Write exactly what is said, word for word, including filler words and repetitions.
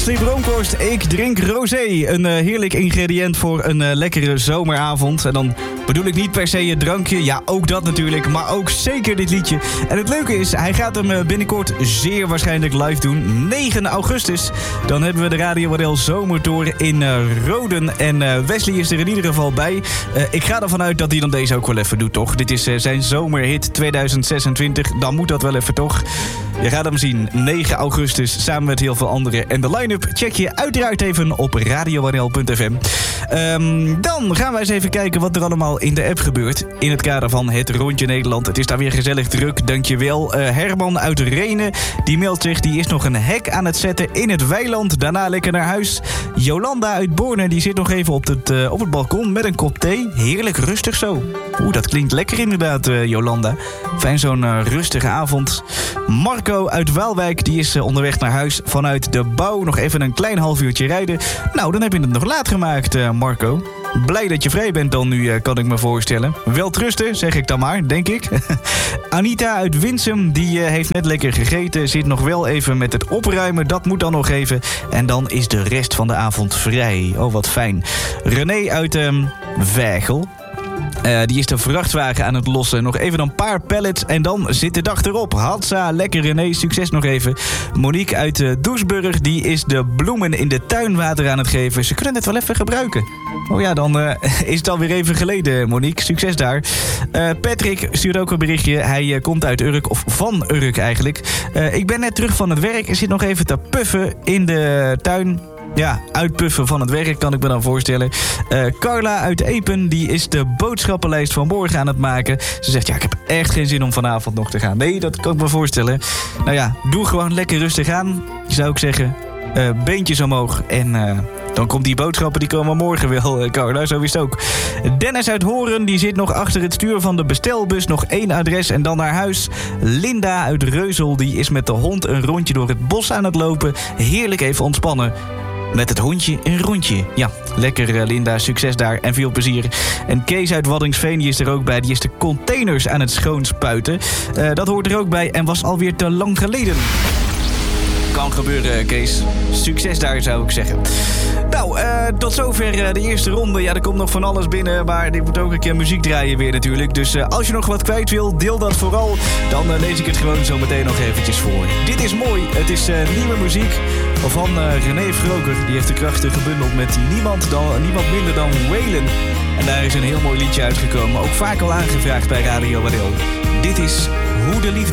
Leslie Bronkhorst, ik drink rosé. Een uh, heerlijk ingrediënt voor een uh, lekkere zomeravond. En dan bedoel ik niet per se je drankje. Ja, ook dat natuurlijk. Maar ook zeker dit liedje. En het leuke is, hij gaat hem uh, binnenkort zeer waarschijnlijk live doen. negen augustus. Dan hebben we de Radio Waddel Zomertour in uh, Roden. En uh, Wesley is er in ieder geval bij. Uh, ik ga ervan uit dat hij dan deze ook wel even doet, toch? Dit is uh, zijn zomerhit tweeduizend zesentwintig. Dan moet dat wel even, toch? Je gaat hem zien, negen augustus, samen met heel veel anderen. En de line-up check je uiteraard even op radio waddel punt f m. Um, dan gaan wij eens even kijken wat er allemaal in de app gebeurt. In het kader van het Rondje Nederland. Het is daar weer gezellig druk, dankjewel. Uh, Herman uit Renen, die meldt zich, die is nog een hek aan het zetten in het weiland. Daarna lekker naar huis. Jolanda uit Borne, die zit nog even op het, uh, op het balkon met een kop thee. Heerlijk rustig zo. Oeh, dat klinkt lekker inderdaad, uh, Jolanda. Fijn zo'n uh, rustige avond. Marco uit Waalwijk, die is uh, onderweg naar huis vanuit de bouw. Nog even een klein half uurtje rijden. Nou, dan heb je het nog laat gemaakt, uh, Marco. Blij dat je vrij bent dan nu, uh, kan ik me voorstellen. Wel trusten, zeg ik dan maar, denk ik. Anita uit Winsum, die uh, heeft net lekker gegeten. Zit nog wel even met het opruimen, dat moet dan nog even. En dan is de rest van de avond vrij. Oh, wat fijn. René uit um, Vegel. Uh, die is de vrachtwagen aan het lossen. Nog even een paar pallets en dan zit de dag erop. Hatsa, lekker René, succes nog even. Monique uit uh, Doesburg, die is de bloemen in de tuin water aan het geven. Ze kunnen het wel even gebruiken. Oh ja, dan uh, is het alweer even geleden, Monique. Succes daar. Uh, Patrick stuurt ook een berichtje. Hij uh, komt uit Urk, of van Urk eigenlijk. Uh, ik ben net terug van het werk en zit nog even te puffen in de tuin. Ja, uitpuffen van het werk kan ik me dan voorstellen. Uh, Carla uit Epen, die is de boodschappenlijst van morgen aan het maken. Ze zegt, ja, ik heb echt geen zin om vanavond nog te gaan. Nee, dat kan ik me voorstellen. Nou ja, doe gewoon lekker rustig aan, zou ik zeggen. Uh, beentjes omhoog en uh, dan komt die boodschappen, die komen morgen wel, uh, Carla, zo is het ook. Dennis uit Horen, die zit nog achter het stuur van de bestelbus. Nog één adres en dan naar huis. Linda uit Reuzel, die is met de hond een rondje door het bos aan het lopen. Heerlijk even ontspannen. Met het hondje een rondje. Ja, lekker Linda, succes daar en veel plezier. En Kees uit Waddinxveen, die is er ook bij. Die is de containers aan het schoonspuiten. Uh, dat hoort er ook bij en was alweer te lang geleden. Kan gebeuren, Kees. Succes daar, zou ik zeggen. Nou, uh, tot zover uh, de eerste ronde. Ja, er komt nog van alles binnen, maar ik moet ook een keer muziek draaien weer natuurlijk. Dus uh, als je nog wat kwijt wil, deel dat vooral. Dan uh, lees ik het gewoon zo meteen nog eventjes voor. Dit is mooi. Het is uh, nieuwe muziek van uh, René Vroger. Die heeft de krachten gebundeld met niemand, dan, niemand minder dan Waylon. En daar is een heel mooi liedje uitgekomen. Ook vaak al aangevraagd bij Radio Waddel. Dit is Hoe de Liefde.